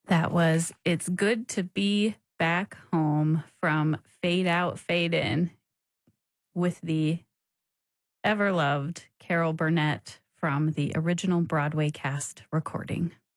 That was It's Good to Be Back Home from Fade Out, Fade In with the ever loved Carol Burnett from the original Broadway cast recording.